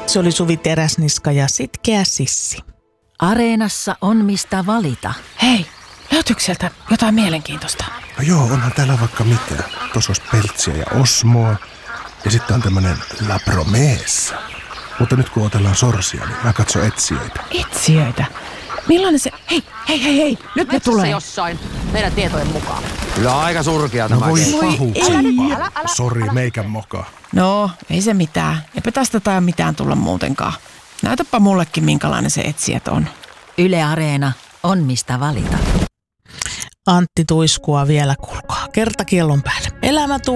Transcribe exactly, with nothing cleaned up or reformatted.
Se oli Suvi Teräsniska ja Sitkeä Sissi. Areenassa on mistä valita. Hei, löytyykö sieltä jotain mielenkiintoista? No joo, onhan täällä vaikka mitä. Tuossa olisi peltsiä ja osmoa. Ja sitten on tämmönen lapromeessa. Mutta nyt kun otellaan sorsia, niin mä katson etsijöitä. Etsijöitä? Millainen se... Hei, hei, hei, hei, nyt ne tulee. Jossain, meidän tietojen mukaan. Kyllä aika surkea No tämä voi keissi. pahuksempaa. Sori, meikän moka. No, ei se mitään. Eipä tästä tai mitään tulla muutenkaan. Näytäpä mullekin, minkälainen se etsijät on. Yle Areena on mistä valita. Antti Tuiskua vielä, kuulkaa. Kertakiellon päälle. Elämä